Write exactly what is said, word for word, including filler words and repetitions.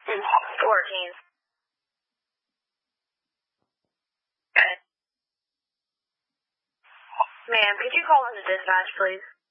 fourteen. Okay. Ma'am, could you call into dispatch, please?